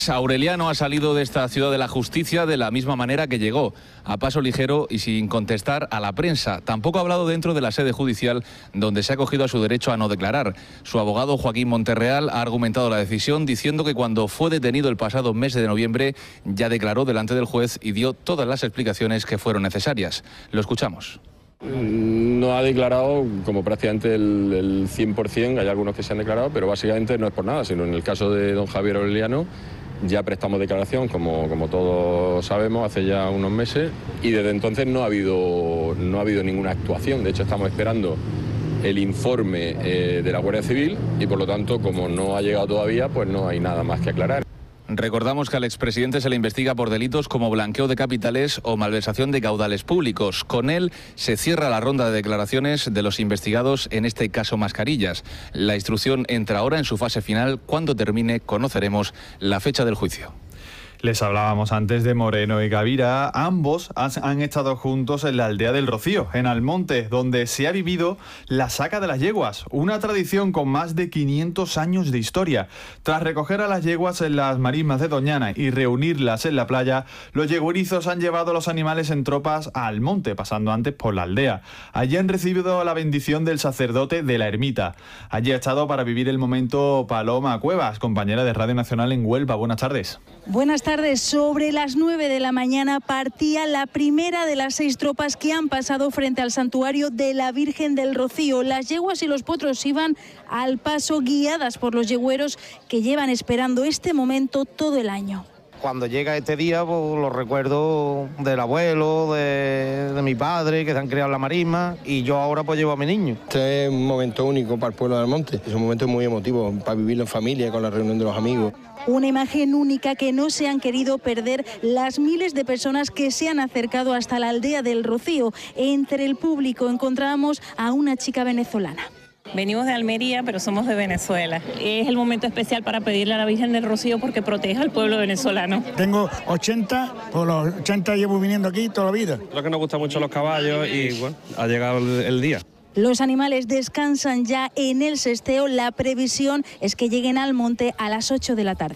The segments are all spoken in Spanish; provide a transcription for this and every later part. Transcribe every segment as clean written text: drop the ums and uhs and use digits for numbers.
Aureliano ha salido de esta ciudad de la justicia de la misma manera que llegó, a paso ligero y sin contestar a la prensa. Tampoco ha hablado dentro de la sede judicial, donde se ha acogido a su derecho a no declarar. Su abogado, Joaquín Monterreal, ha argumentado la decisión diciendo que cuando fue detenido el pasado mes de noviembre ya declaró delante del juez y dio todas las explicaciones que fueron necesarias. Lo escuchamos. No ha declarado como prácticamente el 100%, hay algunos que se han declarado, pero básicamente no es por nada, sino en el caso de don Javier Aureliano ya prestamos declaración, como todos sabemos, hace ya unos meses, y desde entonces no ha habido ninguna actuación. De hecho, estamos esperando el informe de la Guardia Civil y, por lo tanto, como no ha llegado todavía, pues no hay nada más que aclarar. Recordamos que al expresidente se le investiga por delitos como blanqueo de capitales o malversación de caudales públicos. Con él se cierra la ronda de declaraciones de los investigados en este caso Mascarillas. La instrucción entra ahora en su fase final. Cuando termine, conoceremos la fecha del juicio. Les hablábamos antes de Moreno y Gavira. Ambos han estado juntos en la aldea del Rocío, en Almonte, donde se ha vivido la saca de las yeguas, una tradición con más de 500 años de historia. Tras recoger a las yeguas en las marismas de Doñana y reunirlas en la playa, los yeguerizos han llevado a los animales en tropas a Almonte, pasando antes por la aldea. Allí han recibido la bendición del sacerdote de la ermita. Allí ha estado para vivir el momento Paloma Cuevas, compañera de Radio Nacional en Huelva. Buenas tardes. Buenas tardes. Sobre las 9 de la mañana partía la primera de las 6 tropas que han pasado frente al santuario de la Virgen del Rocío. Las yeguas y los potros iban al paso, guiadas por los yegüeros que llevan esperando este momento todo el año. Cuando llega este día, pues lo recuerdo del abuelo, de mi padre, que se han criado en la marisma, y yo ahora pues llevo a mi niño. Este es un momento único para el pueblo de Almonte, es un momento muy emotivo para vivirlo en familia, con la reunión de los amigos. Una imagen única que no se han querido perder las miles de personas que se han acercado hasta la aldea del Rocío. Entre el público encontramos a una chica venezolana. Venimos de Almería, pero somos de Venezuela. Es el momento especial para pedirle a la Virgen del Rocío porque proteja al pueblo venezolano. Tengo 80, por los 80 llevo viniendo aquí toda la vida. Lo que nos gustan mucho los caballos y bueno, ha llegado el día. Los animales descansan ya en el sesteo. La previsión es que lleguen al monte a las 8 de la tarde.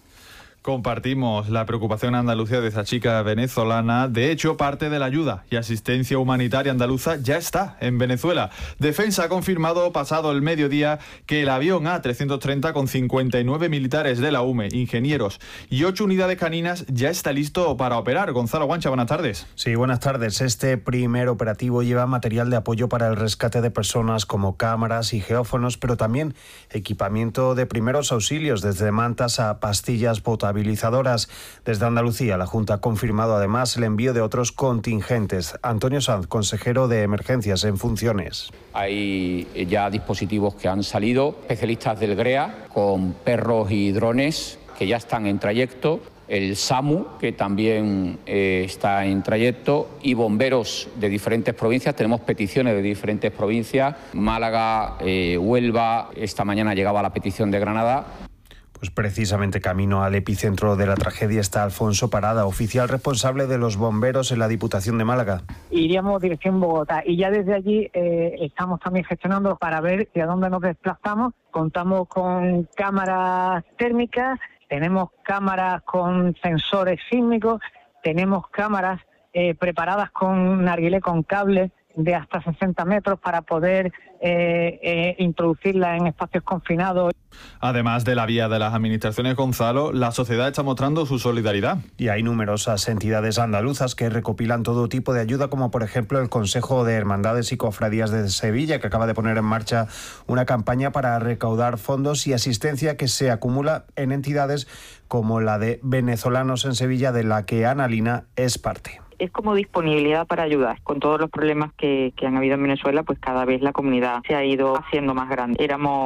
Compartimos la preocupación andalucía de esa chica venezolana. De hecho, parte de la ayuda y asistencia humanitaria andaluza ya está en Venezuela. Defensa ha confirmado pasado el mediodía que el avión A330 con 59 militares de la UME, ingenieros y 8 unidades caninas ya está listo para operar. Gonzalo Guancha, buenas tardes. Sí, buenas tardes. Este primer operativo lleva material de apoyo para el rescate de personas como cámaras y geófonos, pero también equipamiento de primeros auxilios, desde mantas a pastillas potabilizadoras. Desde Andalucía, la Junta ha confirmado además el envío de otros contingentes. Antonio Sanz, consejero de Emergencias en funciones. Hay ya dispositivos que han salido, especialistas del GREA, con perros y drones que ya están en trayecto, el SAMU, que también está en trayecto, y bomberos de diferentes provincias. Tenemos peticiones de diferentes provincias, Málaga, Huelva, esta mañana llegaba la petición de Granada. Pues precisamente camino al epicentro de la tragedia está Alfonso Parada, oficial responsable de los bomberos en la Diputación de Málaga. Iríamos dirección Bogotá y ya desde allí estamos también gestionando para ver hacia dónde nos desplazamos. Contamos con cámaras térmicas, tenemos cámaras con sensores sísmicos, tenemos cámaras preparadas con narguilé con cable de hasta 60 metros para poder introducirla en espacios confinados. Además de la vía de las administraciones, Gonzalo, la sociedad está mostrando su solidaridad. Y hay numerosas entidades andaluzas que recopilan todo tipo de ayuda, como por ejemplo el Consejo de Hermandades y Cofradías de Sevilla, que acaba de poner en marcha una campaña para recaudar fondos y asistencia que se acumula en entidades como la de Venezolanos en Sevilla, de la que Ana Lina es parte. Es como disponibilidad para ayudar. Con todos los problemas que han habido en Venezuela, pues cada vez la comunidad se ha ido haciendo más grande.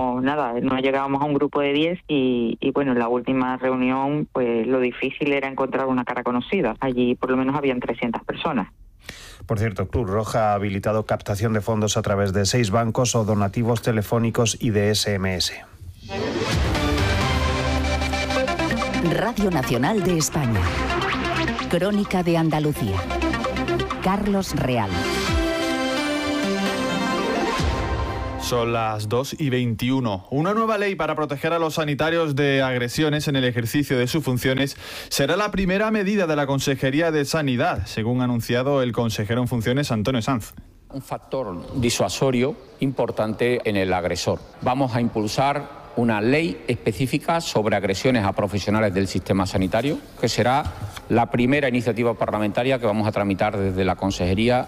No llegábamos a un grupo de 10 y bueno, en la última reunión, pues lo difícil era encontrar una cara conocida. Allí por lo menos habían 300 personas. Por cierto, Cruz Roja ha habilitado captación de fondos a través de 6 bancos o donativos telefónicos y de SMS. Radio Nacional de España. Crónica de Andalucía. Carlos Real. Son las 2:21. Una nueva ley para proteger a los sanitarios de agresiones en el ejercicio de sus funciones será la primera medida de la Consejería de Sanidad, según ha anunciado el consejero en funciones Antonio Sanz. Un factor disuasorio importante en el agresor. Vamos a impulsar una ley específica sobre agresiones a profesionales del sistema sanitario, que será la primera iniciativa parlamentaria que vamos a tramitar desde la Consejería.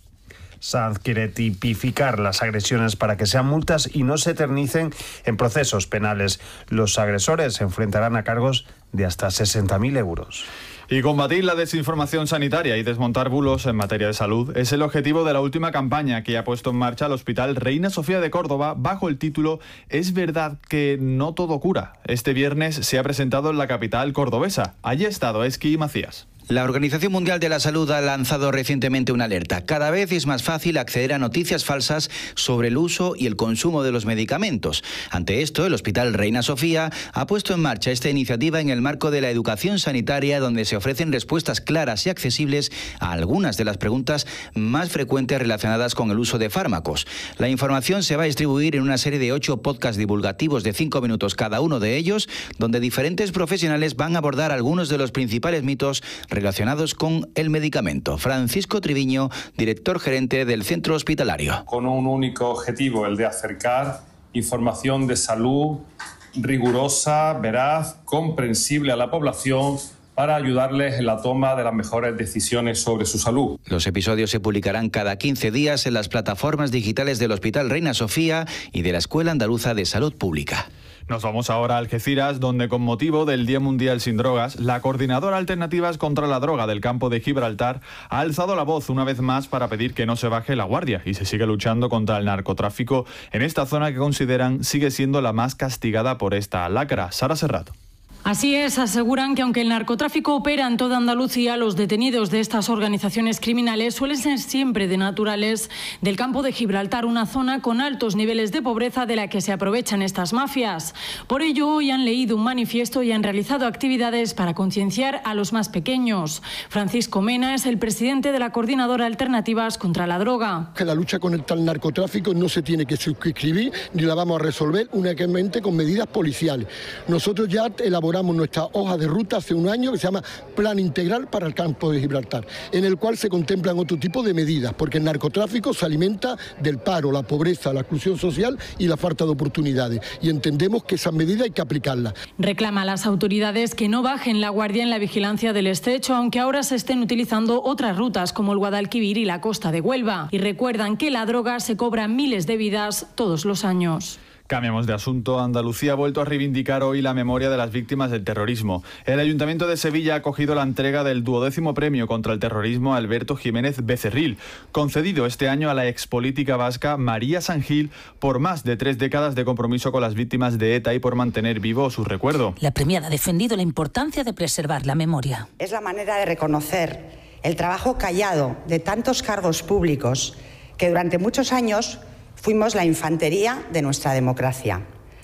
Sanz quiere tipificar las agresiones para que sean multas y no se eternicen en procesos penales. Los agresores se enfrentarán a cargos de hasta 60.000 euros. Y combatir la desinformación sanitaria y desmontar bulos en materia de salud es el objetivo de la última campaña que ha puesto en marcha el Hospital Reina Sofía de Córdoba bajo el título «Es verdad que no todo cura». Este viernes se ha presentado en la capital cordobesa. Allí ha estado Esqui Macías. La Organización Mundial de la Salud ha lanzado recientemente una alerta. Cada vez es más fácil acceder a noticias falsas sobre el uso y el consumo de los medicamentos. Ante esto, el Hospital Reina Sofía ha puesto en marcha esta iniciativa en el marco de la educación sanitaria, donde se ofrecen respuestas claras y accesibles a algunas de las preguntas más frecuentes relacionadas con el uso de fármacos. La información se va a distribuir en una serie de 8 podcasts divulgativos de 5 minutos cada uno de ellos, donde diferentes profesionales van a abordar algunos de los principales mitos relacionados con el medicamento. Francisco Triviño, director gerente del centro hospitalario. Con un único objetivo, el de acercar información de salud rigurosa, veraz, comprensible a la población, para ayudarles en la toma de las mejores decisiones sobre su salud. Los episodios se publicarán cada 15 días en las plataformas digitales del Hospital Reina Sofía y de la Escuela Andaluza de Salud Pública. Nos vamos ahora a Algeciras, donde con motivo del Día Mundial sin Drogas, la Coordinadora Alternativas contra la Droga del Campo de Gibraltar ha alzado la voz una vez más para pedir que no se baje la guardia y se siga luchando contra el narcotráfico en esta zona que consideran sigue siendo la más castigada por esta lacra. Sara Serrato. Así es, aseguran que aunque el narcotráfico opera en toda Andalucía, los detenidos de estas organizaciones criminales suelen ser siempre de naturales del Campo de Gibraltar, una zona con altos niveles de pobreza de la que se aprovechan estas mafias. Por ello, hoy han leído un manifiesto y han realizado actividades para concienciar a los más pequeños. Francisco Mena es el presidente de la Coordinadora Alternativas contra la Droga. Que la lucha con el tal narcotráfico no se tiene que suscribir ni la vamos a resolver únicamente con medidas policiales. Nosotros ya elaboramos nuestra hoja de ruta hace un año que se llama Plan Integral para el Campo de Gibraltar, en el cual se contemplan otro tipo de medidas, porque el narcotráfico se alimenta del paro, la pobreza, la exclusión social y la falta de oportunidades, y entendemos que esas medidas hay que aplicarlas. Reclama a las autoridades que no bajen la guardia en la vigilancia del estrecho, aunque ahora se estén utilizando otras rutas como el Guadalquivir y la costa de Huelva, y recuerdan que la droga se cobra miles de vidas todos los años. Cambiamos de asunto. Andalucía ha vuelto a reivindicar hoy la memoria de las víctimas del terrorismo. El Ayuntamiento de Sevilla ha acogido la entrega del 12º premio contra el terrorismo a Alberto Jiménez Becerril, concedido este año a la expolítica vasca María Sangil por más de 3 décadas de compromiso con las víctimas de ETA y por mantener vivo su recuerdo. La premiada ha defendido la importancia de preservar la memoria. Es la manera de reconocer el trabajo callado de tantos cargos públicos que durante muchos años fuimos la infantería de nuestra democracia.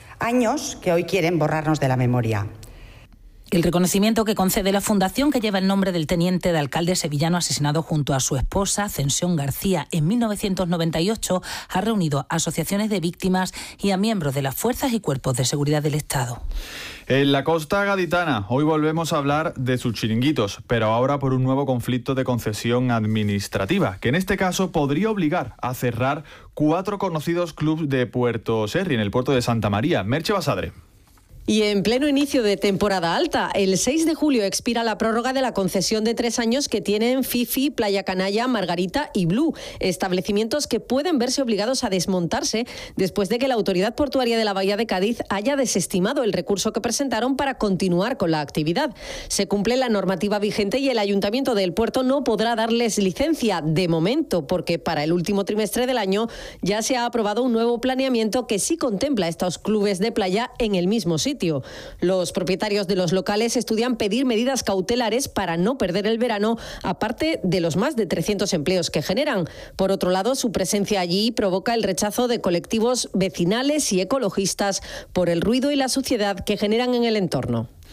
Años que hoy quieren borrarnos de la memoria. El reconocimiento que concede la fundación que lleva el nombre del teniente de alcalde sevillano asesinado junto a su esposa, Ascensión García, en 1998, ha reunido a asociaciones de víctimas y a miembros de las fuerzas y cuerpos de seguridad del Estado. En la costa gaditana, hoy volvemos a hablar de sus chiringuitos, pero ahora por un nuevo conflicto de concesión administrativa, que en este caso podría obligar a cerrar 4 conocidos clubs de Puerto Serri, en el puerto de Santa María. Merche Basadre. Y en pleno inicio de temporada alta, el 6 de julio expira la prórroga de la concesión de 3 años que tienen Fifi, Playa Canalla, Margarita y Blue, establecimientos que pueden verse obligados a desmontarse después de que la Autoridad Portuaria de la Bahía de Cádiz haya desestimado el recurso que presentaron para continuar con la actividad. Se cumple la normativa vigente y el Ayuntamiento del Puerto no podrá darles licencia de momento, porque para el último trimestre del año ya se ha aprobado un nuevo planeamiento que sí contempla estos clubes de playa en el mismo sitio. Los propietarios de los locales estudian pedir medidas cautelares para no perder el verano, aparte de los más de 300 empleos que generan. Por otro lado, su presencia allí provoca el rechazo de colectivos vecinales y ecologistas por el ruido y la suciedad que generan en el entorno.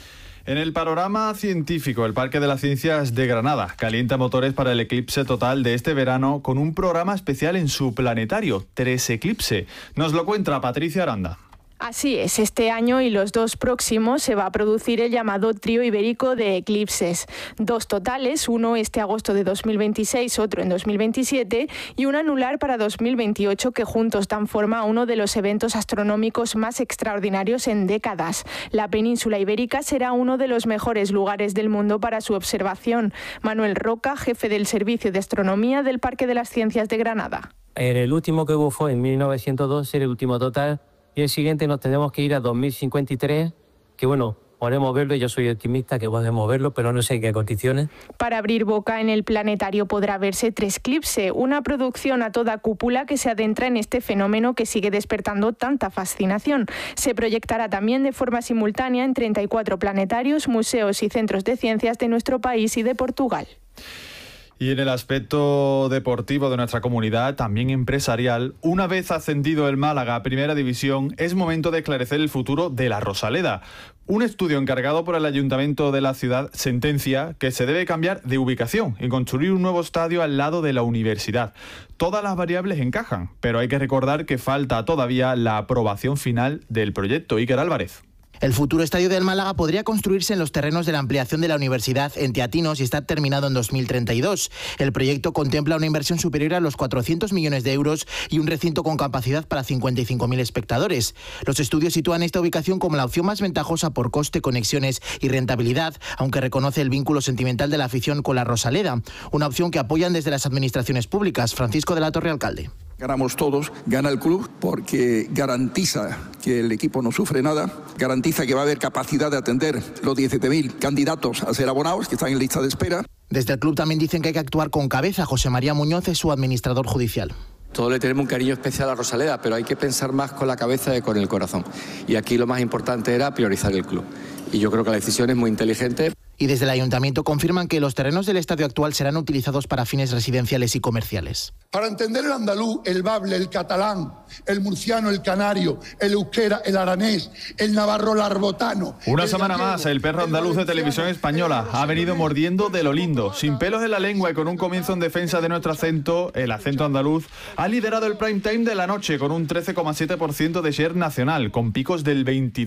En el panorama científico, el Parque de las Ciencias de Granada calienta motores para el eclipse total de este verano con un programa especial en su planetario, 3 Eclipse. Nos lo cuenta Patricia Aranda. Así es, este año y los 2 próximos se va a producir el llamado trío ibérico de eclipses. 2 totales, uno este agosto de 2026, otro en 2027 y un anular para 2028 que juntos dan forma a uno de los eventos astronómicos más extraordinarios en décadas. La península ibérica será uno de los mejores lugares del mundo para su observación. Manuel Roca, jefe del Servicio de Astronomía del Parque de las Ciencias de Granada. El último que hubo fue en 1902, el último total. Y el siguiente nos tenemos que ir a 2053, que bueno, podemos verlo, yo soy optimista que podemos verlo, pero no sé en qué condiciones. Para abrir boca en el planetario podrá verse 3 Eclipse, una producción a toda cúpula que se adentra en este fenómeno que sigue despertando tanta fascinación. Se proyectará también de forma simultánea en 34 planetarios, museos y centros de ciencias de nuestro país y de Portugal. Y en el aspecto deportivo de nuestra comunidad, también empresarial, una vez ascendido el Málaga a Primera División, es momento de esclarecer el futuro de la Rosaleda. Un estudio encargado por el Ayuntamiento de la ciudad sentencia que se debe cambiar de ubicación y construir un nuevo estadio al lado de la universidad. Todas las variables encajan, pero hay que recordar que falta todavía la aprobación final del proyecto. Iker Álvarez. El futuro estadio del Málaga podría construirse en los terrenos de la ampliación de la universidad en Teatinos y estar terminado en 2032. El proyecto contempla una inversión superior a los 400 millones de euros y un recinto con capacidad para 55.000 espectadores. Los estudios sitúan esta ubicación como la opción más ventajosa por coste, conexiones y rentabilidad, aunque reconoce el vínculo sentimental de la afición con la Rosaleda, una opción que apoyan desde las administraciones públicas. Francisco de la Torre, alcalde. Ganamos todos, gana el club porque garantiza que el equipo no sufre nada, garantiza que va a haber capacidad de atender los 17.000 candidatos a ser abonados que están en lista de espera. Desde el club también dicen que hay que actuar con cabeza. José María Muñoz es su administrador judicial. Todos le tenemos un cariño especial a Rosaleda, pero hay que pensar más con la cabeza que con el corazón. Y aquí lo más importante era priorizar el club. Y yo creo que la decisión es muy inteligente. Y desde el ayuntamiento confirman que los terrenos del estadio actual serán utilizados para fines residenciales y comerciales. Para entender el andaluz, el bable, el catalán, el murciano, el canario, el euskera, el aranés, el navarro larbotano. Una semana más, el perro andaluz de Televisión Española ha venido mordiendo de lo lindo. Sin pelos en la lengua y con un comienzo en defensa de nuestro acento, el acento andaluz ha liderado el prime time de la noche con un 13,7% de share nacional, con picos del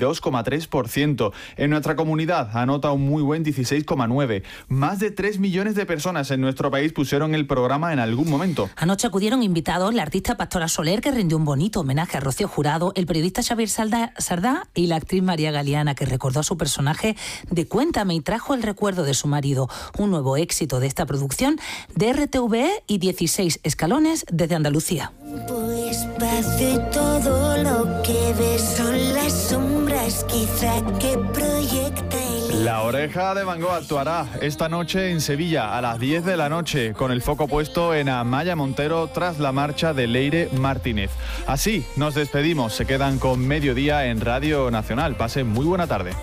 22,3%. En nuestra comunidad anota un muy buen 16,9%. Más de 3 millones de personas en nuestro país pusieron el programa en algún momento. Anoche acudieron invitados la artista Pastora Soler, que rindió un bonito homenaje a Rocío Jurado, el periodista Xavier Sardá y la actriz María Galeana, que recordó a su personaje de Cuéntame y trajo el recuerdo de su marido. Un nuevo éxito de esta producción de RTVE y 16 escalones desde Andalucía. Espacio y todo lo que ves son las sombras quizá que proyecta. La Oreja de Van Gogh actuará esta noche en Sevilla a las 10 de la noche con el foco puesto en Amaya Montero tras la marcha de Leire Martínez. Así nos despedimos, se quedan con Mediodía en Radio Nacional. Pasen muy buena tarde.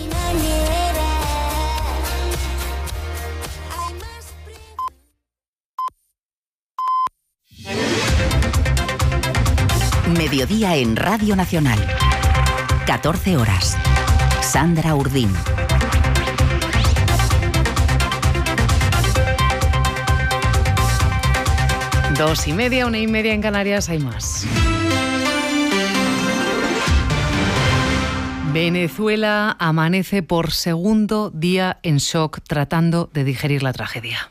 Mediodía en Radio Nacional. 14 horas. Sandra Urdín. Dos y media, 1:30 en Canarias, hay más. Venezuela amanece por segundo día en shock tratando de digerir la tragedia.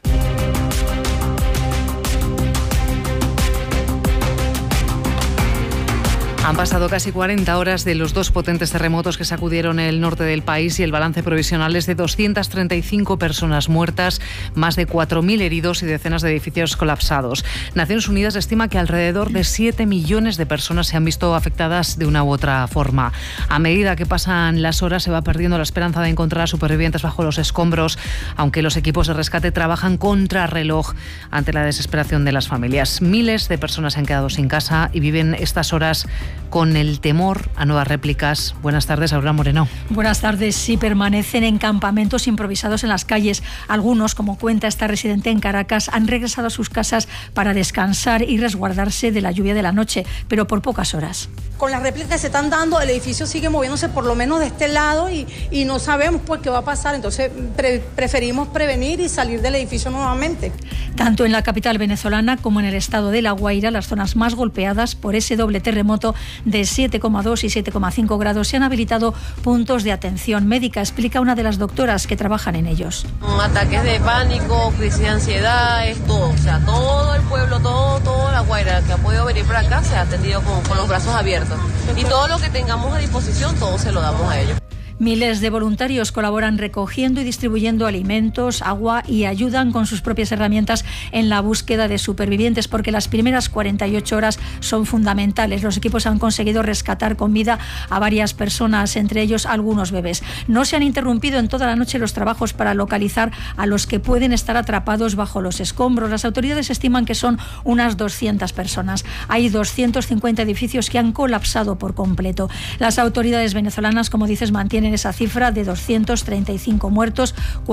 Han pasado casi 40 horas de los dos potentes terremotos que sacudieron el norte del país y el balance provisional es de 235 personas muertas, más de 4.000 heridos y decenas de edificios colapsados. Naciones Unidas estima que alrededor de 7 millones de personas se han visto afectadas de una u otra forma. A medida que pasan las horas se va perdiendo la esperanza de encontrar a supervivientes bajo los escombros, aunque los equipos de rescate trabajan contrarreloj ante la desesperación de las familias. Miles de personas se han quedado sin casa y viven estas horas con el temor a nuevas réplicas. Buenas tardes, Aurora Moreno. Buenas tardes. Sí, permanecen en campamentos improvisados en las calles. Algunos, como cuenta esta residente en Caracas, han regresado a sus casas para descansar y resguardarse de la lluvia de la noche, pero por pocas horas. Con las réplicas que se están dando, el edificio sigue moviéndose por lo menos de este lado y no sabemos pues qué va a pasar. Entonces preferimos prevenir y salir del edificio nuevamente. Tanto en la capital venezolana como en el estado de La Guaira, las zonas más golpeadas por ese doble terremoto de 7,2 y 7,5 grados, se han habilitado puntos de atención médica, explica una de las doctoras que trabajan en ellos. Ataques de pánico, crisis de ansiedad, es todo. O sea, todo el pueblo, todo La Guaira que ha podido venir para acá se ha atendido con los brazos abiertos. Y todo lo que tengamos a disposición, todo se lo damos a ellos. Miles de voluntarios colaboran recogiendo y distribuyendo alimentos, agua y ayudan con sus propias herramientas en la búsqueda de supervivientes, porque las primeras 48 horas son fundamentales. Los equipos han conseguido rescatar con vida a varias personas, entre ellos algunos bebés. No se han interrumpido en toda la noche los trabajos para localizar a los que pueden estar atrapados bajo los escombros. Las autoridades estiman que son unas 200 personas. Hay 250 edificios que han colapsado por completo. Las autoridades venezolanas, como dices, mantienen esa cifra de 235 muertos,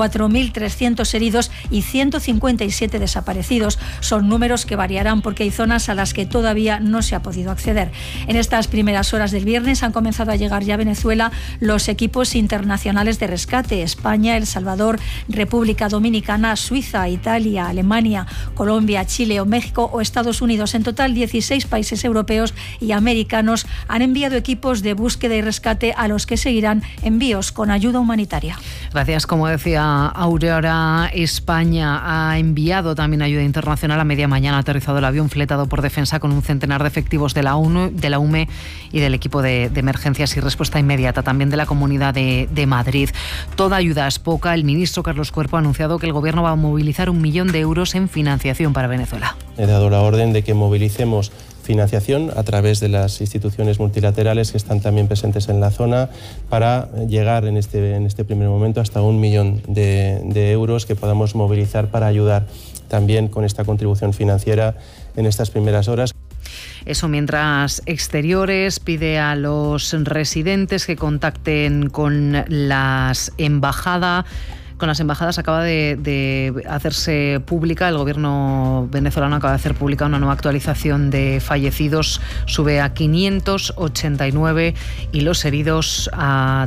4.300 heridos y 157 desaparecidos. Son números que variarán porque hay zonas a las que todavía no se ha podido acceder. En estas primeras horas del viernes han comenzado a llegar ya a Venezuela los equipos internacionales de rescate: España, El Salvador, República Dominicana, Suiza, Italia, Alemania, Colombia, Chile o México o Estados Unidos. En total, 16 países europeos y americanos han enviado equipos de búsqueda y rescate, a los que seguirán envíos con ayuda humanitaria. Gracias. Como decía Aurora, España ha enviado también ayuda internacional. A media mañana ha aterrizado el avión fletado por Defensa con un centenar de efectivos de la ONU, de la UME y del equipo de emergencias y respuesta inmediata, también de la Comunidad de Madrid. Toda ayuda es poca. El ministro Carlos Cuerpo ha anunciado que el Gobierno va a movilizar 1 millón de euros en financiación para Venezuela. He dado la orden de que movilicemos financiación a través de las instituciones multilaterales que están también presentes en la zona, para llegar en este primer momento hasta 1 millón de euros que podamos movilizar para ayudar también con esta contribución financiera en estas primeras horas. Eso mientras Exteriores pide a los residentes que contacten con las embajadas. Con las embajadas acaba de hacerse pública, el gobierno venezolano acaba de hacer pública una nueva actualización de fallecidos, sube a 589 y los heridos a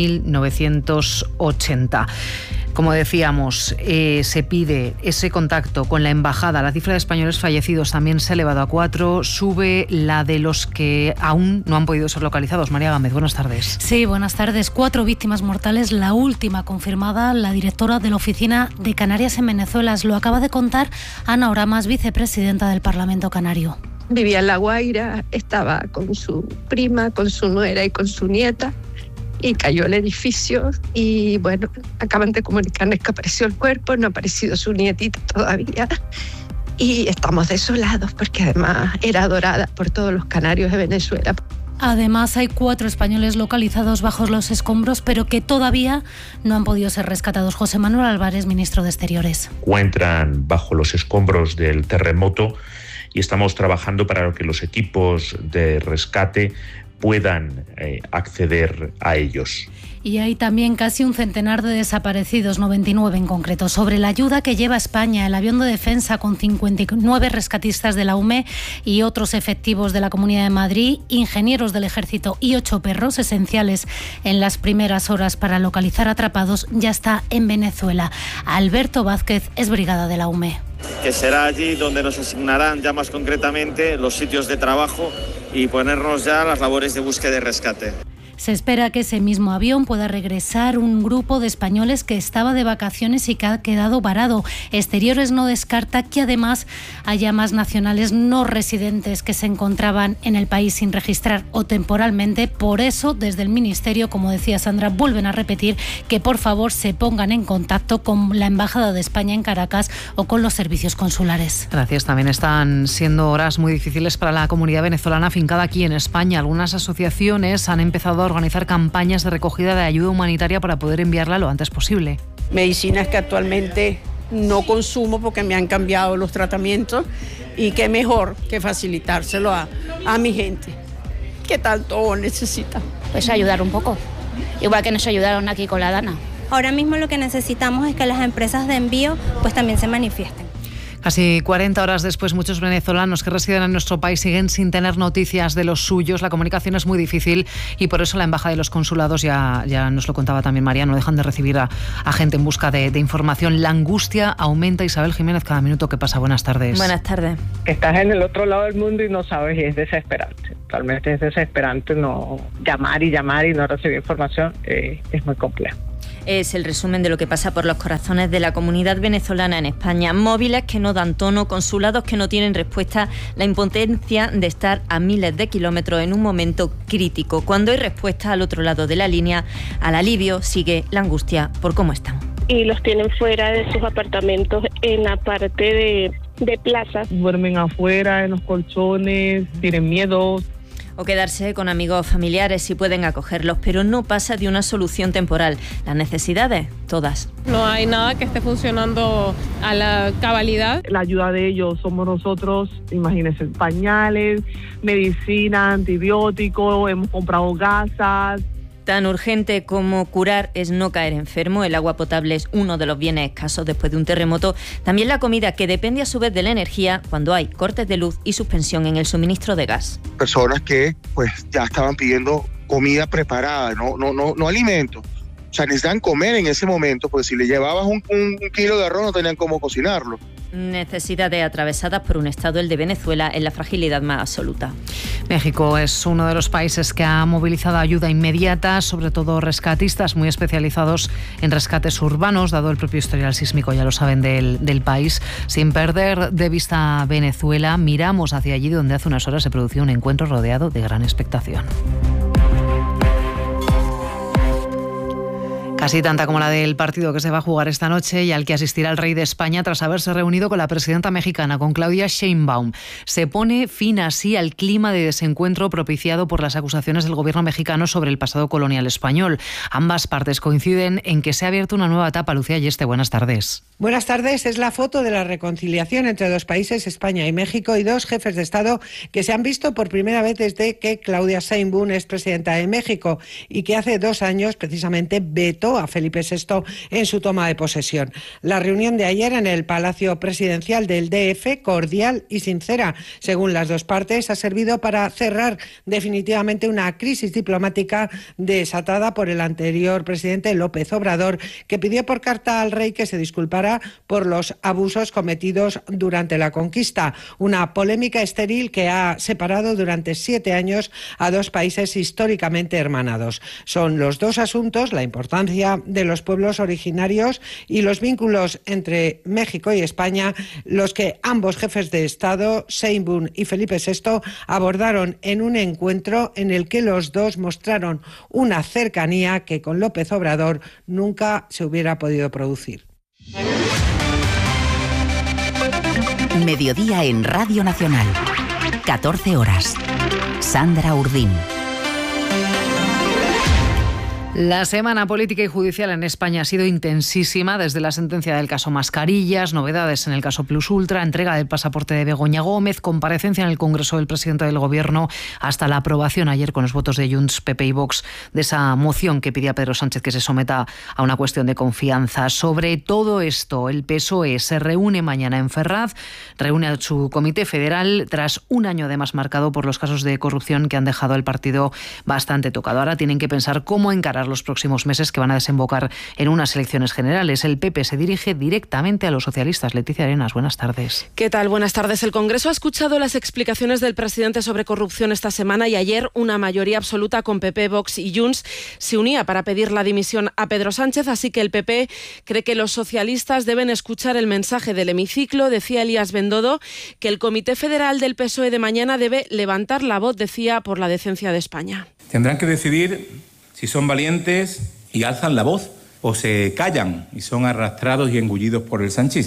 2.980. Como decíamos, se pide ese contacto con la embajada. La cifra de españoles fallecidos también se ha elevado a 4. Sube la de los que aún no han podido ser localizados. María Gámez, buenas tardes. Sí, buenas tardes. 4 víctimas mortales, la última confirmada, la directora de la Oficina de Canarias en Venezuela. Lo acaba de contar Ana Oramas, vicepresidenta del Parlamento Canario. Vivía en La Guaira, estaba con su prima, con su nuera y con su nieta, y cayó el edificio y bueno, acaban de comunicarnos que apareció el cuerpo, no ha aparecido su nietita todavía y estamos desolados porque además era adorada por todos los canarios de Venezuela. Además, hay 4 españoles localizados bajo los escombros, pero que todavía no han podido ser rescatados. José Manuel Álvarez, ministro de Exteriores. Encuentran bajo los escombros del terremoto y estamos trabajando para que los equipos de rescate puedan acceder a ellos. Y hay también casi un centenar de desaparecidos, 99 en concreto. Sobre la ayuda que lleva España, el avión de defensa con 59 rescatistas de la UME y otros efectivos de la Comunidad de Madrid, ingenieros del Ejército y 8 perros esenciales en las primeras horas para localizar atrapados, ya está en Venezuela. Alberto Vázquez es brigada de la UME. Que será allí donde nos asignarán ya más concretamente los sitios de trabajo y ponernos ya las labores de búsqueda y rescate. Se espera que ese mismo avión pueda regresar un grupo de españoles que estaba de vacaciones y que ha quedado varado. Exteriores no descarta que además haya más nacionales no residentes que se encontraban en el país sin registrar o temporalmente. Por eso, desde el Ministerio, como decía Sandra, vuelven a repetir que por favor se pongan en contacto con la Embajada de España en Caracas o con los servicios consulares. Gracias. También están siendo horas muy difíciles para la comunidad venezolana afincada aquí en España. Algunas asociaciones han empezado a organizar campañas de recogida de ayuda humanitaria para poder enviarla lo antes posible. Medicinas que actualmente no consumo porque me han cambiado los tratamientos y qué mejor que facilitárselo a mi gente. que tanto necesita. Pues ayudar un poco, igual que nos ayudaron aquí con la Dana. Ahora mismo lo que necesitamos es que las empresas de envío pues también se manifiesten. Casi 40 horas después, muchos venezolanos que residen en nuestro país siguen sin tener noticias de los suyos. La comunicación es muy difícil y por eso la embajada y los consulados, ya nos lo contaba también María, no dejan de recibir a gente en busca de información. La angustia aumenta. Isabel Jiménez, cada minuto que pasa. Buenas tardes. Buenas tardes. Estás en el otro lado del mundo y no sabes, y es desesperante. Realmente es desesperante no llamar y no recibir información. Es muy complejo. Es el resumen de lo que pasa por los corazones de la comunidad venezolana en España. Móviles que no dan tono, consulados que no tienen respuesta, la impotencia de estar a miles de kilómetros en un momento crítico. Cuando hay respuesta al otro lado de la línea, al alivio sigue la angustia por cómo están. Y los tienen fuera de sus apartamentos en la parte de plazas. Duermen afuera, en los colchones, tienen miedo. O quedarse con amigos familiares si pueden acogerlos, pero no pasa de una solución temporal. Las necesidades, todas. No hay nada que esté funcionando a la cabalidad. La ayuda de ellos somos nosotros, imagínense, pañales, medicina, antibióticos, hemos comprado gasas. Tan urgente como curar es no caer enfermo. El agua potable es uno de los bienes escasos después de un terremoto. También la comida, que depende a su vez de la energía cuando hay cortes de luz y suspensión en el suministro de gas. Personas que pues ya estaban pidiendo comida preparada, no alimentos. O sea, necesitan comer en ese momento, porque si le llevabas un kilo de arroz no tenían cómo cocinarlo. Necesidades atravesadas por un estado, el de Venezuela, en la fragilidad más absoluta. México es uno de los países que ha movilizado ayuda inmediata, sobre todo rescatistas muy especializados en rescates urbanos, dado el propio historial sísmico, ya lo saben, del país. Sin perder de vista Venezuela, miramos hacia allí donde hace unas horas se produjo un encuentro rodeado de gran expectación. Casi tanta como la del partido que se va a jugar esta noche y al que asistirá el rey de España tras haberse reunido con la presidenta mexicana, con Claudia Sheinbaum. Se pone fin así al clima de desencuentro propiciado por las acusaciones del gobierno mexicano sobre el pasado colonial español. Ambas partes coinciden en que se ha abierto una nueva etapa. Lucía Yeste, buenas tardes. Buenas tardes. Es la foto de la reconciliación entre dos países, España y México, y dos jefes de Estado que se han visto por primera vez desde que Claudia Sheinbaum es presidenta de México y que hace 2 años precisamente vetó a Felipe VI en su toma de posesión. La reunión de ayer en el Palacio Presidencial del DF, cordial y sincera, según las dos partes, ha servido para cerrar definitivamente una crisis diplomática desatada por el anterior presidente López Obrador, que pidió por carta al rey que se disculpara por los abusos cometidos durante la conquista. Una polémica estéril que ha separado durante 7 años a dos países históricamente hermanados. Son los dos asuntos, la importancia de los pueblos originarios y los vínculos entre México y España, los que ambos jefes de Estado, Sheinbaum y Felipe VI, abordaron en un encuentro en el que los dos mostraron una cercanía que con López Obrador nunca se hubiera podido producir. Mediodía en Radio Nacional. 14 horas. Sandra Urdín. La semana política y judicial en España ha sido intensísima, desde la sentencia del caso Mascarillas, novedades en el caso Plus Ultra, entrega del pasaporte de Begoña Gómez, comparecencia en el Congreso del presidente del Gobierno, hasta la aprobación ayer con los votos de Junts, PP y Vox de esa moción que pedía Pedro Sánchez que se someta a una cuestión de confianza. Sobre todo esto, el PSOE se reúne mañana en Ferraz, reúne a su comité federal tras un año además marcado por los casos de corrupción que han dejado al partido bastante tocado. Ahora tienen que pensar cómo encarar los próximos meses que van a desembocar en unas elecciones generales. El PP se dirige directamente a los socialistas. Leticia Arenas, buenas tardes. ¿Qué tal? Buenas tardes. El Congreso ha escuchado las explicaciones del presidente sobre corrupción esta semana y ayer una mayoría absoluta con PP, Vox y Junts se unía para pedir la dimisión a Pedro Sánchez, así que el PP cree que los socialistas deben escuchar el mensaje del hemiciclo. Decía Elías Bendodo que el Comité Federal del PSOE de mañana debe levantar la voz, decía, por la decencia de España. Tendrán que decidir si son valientes y alzan la voz o se callan y son arrastrados y engullidos por el sanchismo.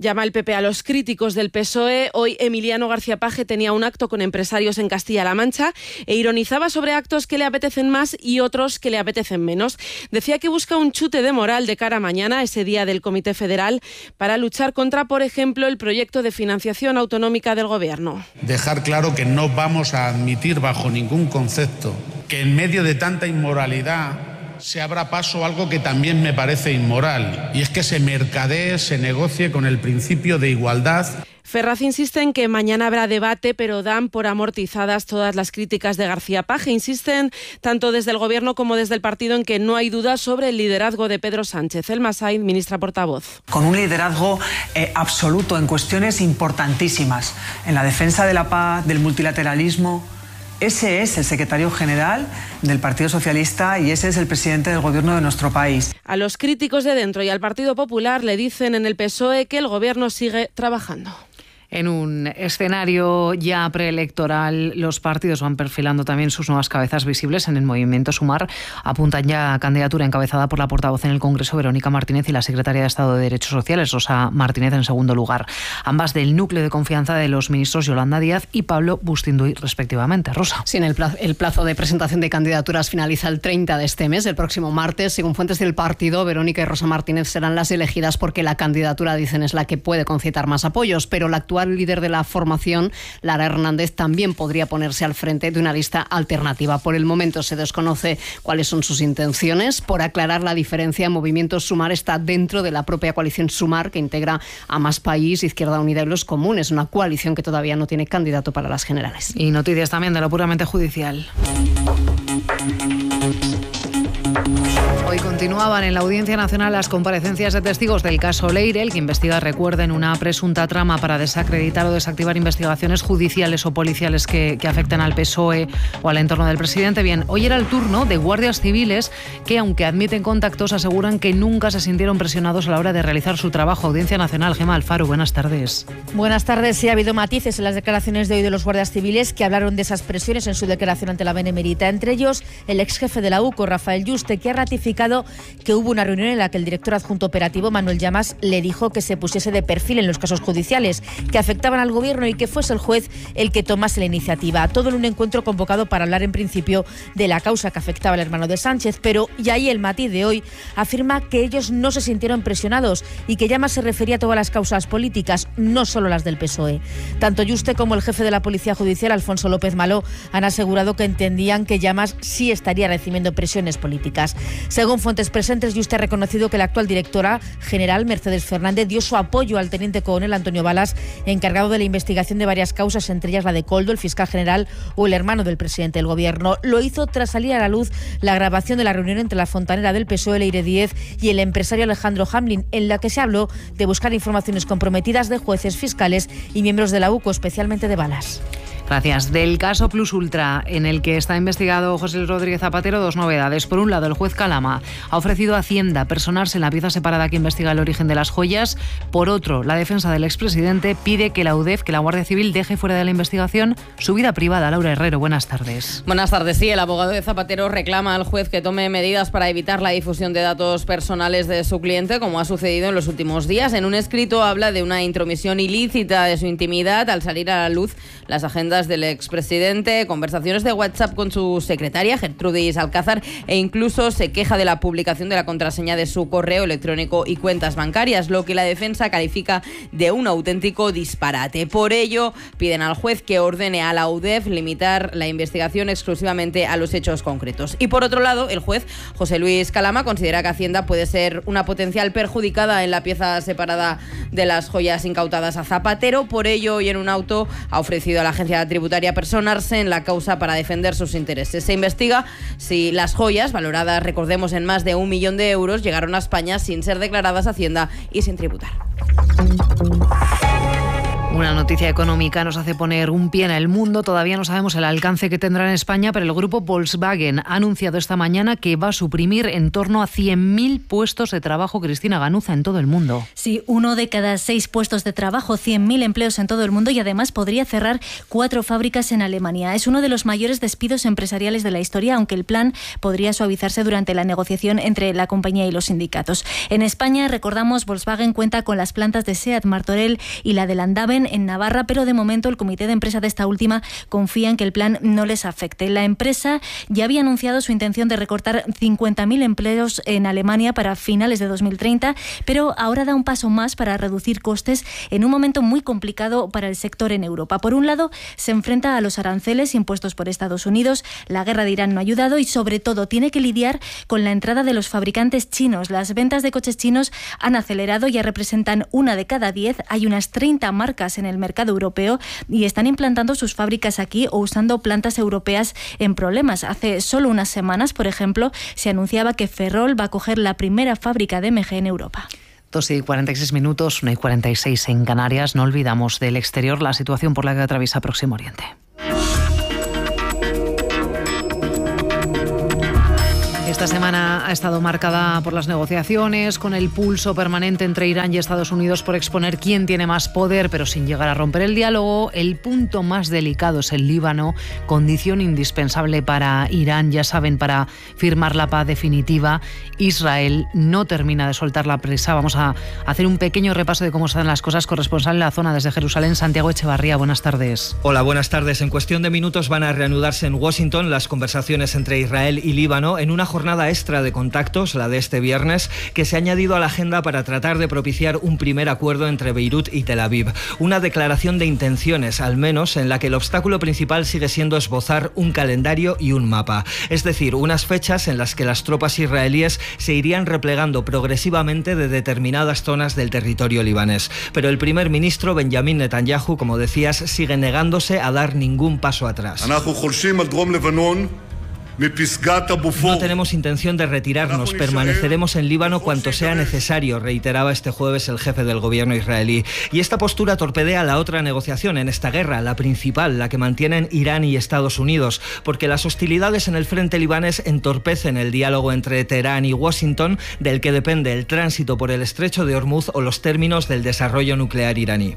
Llama el PP a los críticos del PSOE. Hoy Emiliano García Paje tenía un acto con empresarios en Castilla-La Mancha e ironizaba sobre actos que le apetecen más y otros que le apetecen menos. Decía que busca un chute de moral de cara a mañana, ese día del Comité Federal, para luchar contra, por ejemplo, el proyecto de financiación autonómica del Gobierno. Dejar claro que no vamos a admitir bajo ningún concepto que en medio de tanta inmoralidad se abra paso a algo que también me parece inmoral, y es que se mercadee, se negocie con el principio de igualdad. Ferraz insiste en que mañana habrá debate, pero dan por amortizadas todas las críticas de García Paje. Insisten tanto desde el Gobierno como desde el partido en que no hay dudas sobre el liderazgo de Pedro Sánchez. Elma Sainz, ministra portavoz. Con un liderazgo absoluto en cuestiones importantísimas, en la defensa de la paz, del multilateralismo. Ese es el secretario general del Partido Socialista y ese es el presidente del Gobierno de nuestro país. A los críticos de dentro y al Partido Popular le dicen en el PSOE que el Gobierno sigue trabajando. En un escenario ya preelectoral, los partidos van perfilando también sus nuevas cabezas visibles. En el movimiento Sumar apuntan ya a candidatura encabezada por la portavoz en el Congreso, Verónica Martínez, y la secretaria de Estado de Derechos Sociales, Rosa Martínez, en segundo lugar. Ambas del núcleo de confianza de los ministros Yolanda Díaz y Pablo Bustinduy, respectivamente. Rosa. Sí, el plazo de presentación de candidaturas finaliza el 30 de este mes, el próximo martes. Según fuentes del partido, Verónica y Rosa Martínez serán las elegidas porque la candidatura, dicen, es la que puede concitar más apoyos, pero la actual líder de la formación, Lara Hernández, también podría ponerse al frente de una lista alternativa. Por el momento se desconoce cuáles son sus intenciones. Por aclarar la diferencia, Movimiento Sumar está dentro de la propia coalición Sumar, que integra a Más País, Izquierda Unida y Los Comunes, una coalición que todavía no tiene candidato para las generales. Y noticias también de lo puramente judicial. Hoy continuaban en la Audiencia Nacional las comparecencias de testigos del caso Leire. El que investiga, recuerda, en una presunta trama para desacreditar o desactivar investigaciones judiciales o policiales que afecten al PSOE o al entorno del presidente. Bien, hoy era el turno de guardias civiles que, aunque admiten contactos, aseguran que nunca se sintieron presionados a la hora de realizar su trabajo. Audiencia Nacional, Gemma Alfaro, buenas tardes. Buenas tardes. Sí, ha habido matices en las declaraciones de hoy de los guardias civiles que hablaron de esas presiones en su declaración ante la Benemérita. Entre ellos, el ex jefe de la UCO, Rafael Yuste, que ha ratificado que hubo una reunión en la que el director adjunto operativo, Manuel Llamas, le dijo que se pusiese de perfil en los casos judiciales que afectaban al Gobierno y que fuese el juez el que tomase la iniciativa. Todo en un encuentro convocado para hablar en principio de la causa que afectaba al hermano de Sánchez, pero, y ahí el matiz de hoy, afirma que ellos no se sintieron presionados y que Llamas se refería a todas las causas políticas, no solo las del PSOE. Tanto Yuste como el jefe de la Policía Judicial, Alfonso López Maló, han asegurado que entendían que Llamas sí estaría recibiendo presiones políticas. Según fuentes presentes, Yuste ha reconocido que la actual directora general, Mercedes Fernández, dio su apoyo al teniente coronel Antonio Balas, encargado de la investigación de varias causas, entre ellas la de Koldo, el fiscal general o el hermano del presidente del Gobierno. Lo hizo tras salir a la luz la grabación de la reunión entre la fontanera del PSOE, Leire Díez, y el empresario Alejandro Hamlin, en la que se habló de buscar informaciones comprometidas de jueces, fiscales y miembros de la UCO, especialmente de Balas. Gracias. Del caso Plus Ultra, en el que está investigado José Luis Rodríguez Zapatero, dos novedades. Por un lado, el juez Calama ha ofrecido a Hacienda personarse en la pieza separada que investiga el origen de las joyas. Por otro, la defensa del expresidente pide que la UDEF, que la Guardia Civil, deje fuera de la investigación su vida privada. Laura Herrero, buenas tardes. Buenas tardes. Sí, el abogado de Zapatero reclama al juez que tome medidas para evitar la difusión de datos personales de su cliente, como ha sucedido en los últimos días. En un escrito habla de una intromisión ilícita de su intimidad al salir a la luz las agendas del expresidente, conversaciones de WhatsApp con su secretaria, Gertrudis Alcázar, e incluso se queja de la publicación de la contraseña de su correo electrónico y cuentas bancarias, lo que la defensa califica de un auténtico disparate. Por ello, piden al juez que ordene a la UDEF limitar la investigación exclusivamente a los hechos concretos. Y por otro lado, el juez José Luis Calama considera que Hacienda puede ser una potencial perjudicada en la pieza separada de las joyas incautadas a Zapatero. Por ello, y en un auto, ha ofrecido a la agencia tributaria personarse en la causa para defender sus intereses. Se investiga si las joyas, valoradas, recordemos, en más de 1 millón de euros, llegaron a España sin ser declaradas a Hacienda y sin tributar. Una noticia económica nos hace poner un pie en el mundo. Todavía no sabemos el alcance que tendrá en España, pero el grupo Volkswagen ha anunciado esta mañana que va a suprimir en torno a 100.000 puestos de trabajo, Cristina Ganuza, en todo el mundo. Sí, 1 de cada 6 puestos de trabajo, 100.000 empleos en todo el mundo, y además podría cerrar 4 fábricas en Alemania. Es uno de los mayores despidos empresariales de la historia, aunque el plan podría suavizarse durante la negociación entre la compañía y los sindicatos. En España, recordamos, Volkswagen cuenta con las plantas de SEAT Martorell y la de Landaven en Navarra, pero de momento el comité de empresa de esta última confía en que el plan no les afecte. La empresa ya había anunciado su intención de recortar 50.000 empleos en Alemania para finales de 2030, pero ahora da un paso más para reducir costes en un momento muy complicado para el sector en Europa. Por un lado, se enfrenta a los aranceles impuestos por Estados Unidos, la guerra de Irán no ha ayudado y sobre todo tiene que lidiar con la entrada de los fabricantes chinos. Las ventas de coches chinos han acelerado, ya representan 1 de cada 10, hay unas 30 marcas en el mercado europeo y están implantando sus fábricas aquí o usando plantas europeas en problemas. Hace solo unas semanas, por ejemplo, se anunciaba que Ferrol va a coger la primera fábrica de MG en Europa. 2:46 minutos, 1:46 en Canarias. No olvidamos del exterior la situación por la que atraviesa Próximo Oriente. Esta semana ha estado marcada por las negociaciones, con el pulso permanente entre Irán y Estados Unidos por exponer quién tiene más poder, pero sin llegar a romper el diálogo. El punto más delicado es el Líbano, condición indispensable para Irán, ya saben, para firmar la paz definitiva. Israel no termina de soltar la presa. Vamos a hacer un pequeño repaso de cómo están las cosas. Corresponsal en la zona desde Jerusalén, Santiago Echevarría, buenas tardes. Hola, buenas tardes. En cuestión de minutos van a reanudarse en Washington las conversaciones entre Israel y Líbano en una jornada extra de contactos, la de este viernes, que se ha añadido a la agenda para tratar de propiciar un primer acuerdo entre Beirut y Tel Aviv. Una declaración de intenciones, al menos, en la que el obstáculo principal sigue siendo esbozar un calendario y un mapa. Es decir, unas fechas en las que las tropas israelíes se irían replegando progresivamente de determinadas zonas del territorio libanés. Pero el primer ministro, Benjamin Netanyahu, como decías, sigue negándose a dar ningún paso atrás. No tenemos intención de retirarnos, permaneceremos en Líbano cuanto sea necesario, reiteraba este jueves el jefe del gobierno israelí. Y esta postura torpedea la otra negociación en esta guerra, la principal, la que mantienen Irán y Estados Unidos, porque las hostilidades en el frente libanés entorpecen el diálogo entre Teherán y Washington, del que depende el tránsito por el estrecho de Hormuz o los términos del desarrollo nuclear iraní.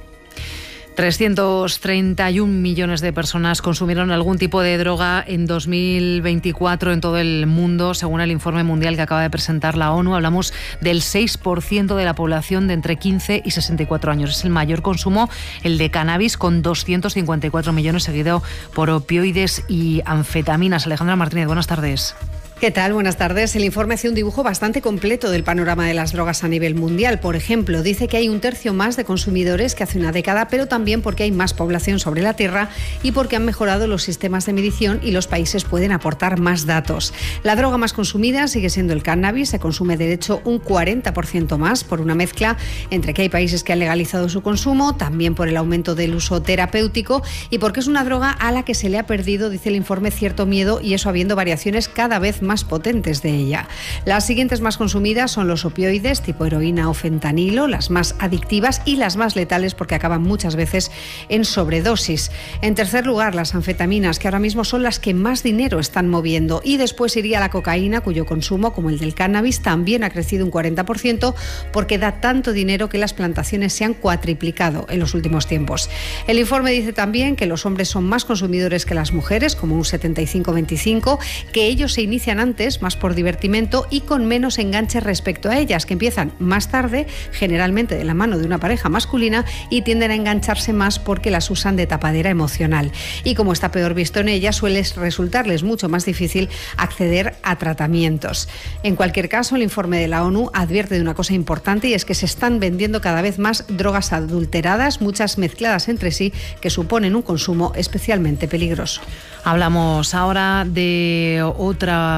331 millones de personas consumieron algún tipo de droga en 2024 en todo el mundo, según el informe mundial que acaba de presentar la ONU. Hablamos del 6% de la población de entre 15 y 64 años. Es el mayor consumo, el de cannabis, con 254 millones, seguido por opioides y anfetaminas. Alejandra Martínez, buenas tardes. ¿Qué tal? Buenas tardes. El informe hace un dibujo bastante completo del panorama de las drogas a nivel mundial. Por ejemplo, dice que hay 1/3 más de consumidores que hace una década, pero también porque hay más población sobre la Tierra y porque han mejorado los sistemas de medición y los países pueden aportar más datos. La droga más consumida sigue siendo el cannabis. Se consume, de hecho, un 40% más, por una mezcla entre que hay países que han legalizado su consumo, también por el aumento del uso terapéutico y porque es una droga a la que se le ha perdido, dice el informe, cierto miedo, y eso habiendo variaciones cada vez más potentes de ella. Las siguientes más consumidas son los opioides tipo heroína o fentanilo, las más adictivas y las más letales porque acaban muchas veces en sobredosis. En tercer lugar, las anfetaminas, que ahora mismo son las que más dinero están moviendo, y después iría la cocaína, cuyo consumo, como el del cannabis, también ha crecido un 40% porque da tanto dinero que las plantaciones se han cuatriplicado en los últimos tiempos. El informe dice también que los hombres son más consumidores que las mujeres, como un 75-25, que ellos se inician antes, más por divertimento y con menos enganche respecto a ellas, que empiezan más tarde, generalmente de la mano de una pareja masculina, y tienden a engancharse más porque las usan de tapadera emocional. Y como está peor visto en ellas, suele resultarles mucho más difícil acceder a tratamientos. En cualquier caso, el informe de la ONU advierte de una cosa importante, y es que se están vendiendo cada vez más drogas adulteradas, muchas mezcladas entre sí, que suponen un consumo especialmente peligroso. Hablamos ahora de otra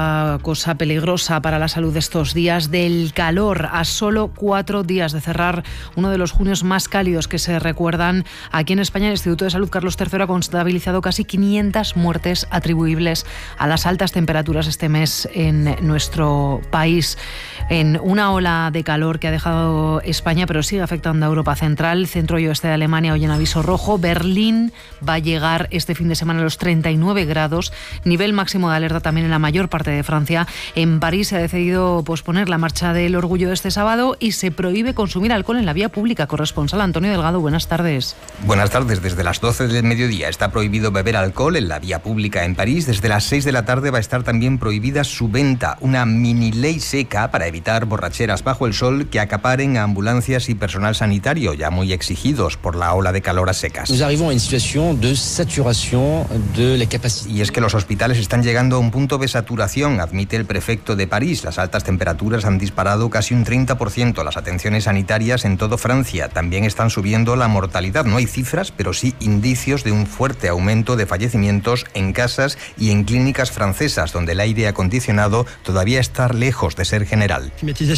otra cosa peligrosa para la salud de estos días, del calor. A solo 4 días de cerrar uno de los junios más cálidos que se recuerdan, aquí en España el Instituto de Salud Carlos III ha contabilizado casi 500 muertes atribuibles a las altas temperaturas este mes en nuestro país. En una ola de calor que ha dejado España, pero sigue afectando a Europa Central, centro y oeste de Alemania hoy en aviso rojo. Berlín va a llegar este fin de semana a los 39 grados, nivel máximo de alerta también en la mayor parte de Francia. En París se ha decidido posponer la marcha del orgullo de este sábado y se prohíbe consumir alcohol en la vía pública. Corresponsal Antonio Delgado, buenas tardes. Buenas tardes. Desde las 12 del mediodía está prohibido beber alcohol en la vía pública en París. Desde las 6 de la tarde va a estar también prohibida su venta. Una mini ley seca para evitar borracheras bajo el sol que acaparen a ambulancias y personal sanitario, ya muy exigidos por la ola de calor a secas. Nous arrivons a une situation de saturación de la capacidad. Y es que los hospitales están llegando a un punto de saturación, admite el prefecto de París. Las altas temperaturas han disparado casi un 30% las atenciones sanitarias en toda Francia. También están subiendo la mortalidad. No hay cifras, pero sí indicios de un fuerte aumento de fallecimientos en casas y en clínicas francesas, donde el aire acondicionado todavía está lejos de ser general.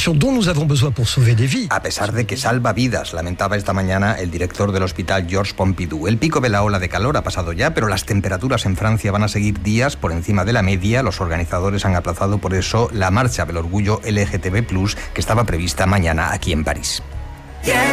A pesar de que salva vidas, lamentaba esta mañana el director del hospital Georges Pompidou. El pico de la ola de calor ha pasado ya, pero las temperaturas en Francia van a seguir días por encima de la media. Los organizadores han aplazado por eso la marcha del orgullo LGTB+, que estaba prevista mañana aquí en París.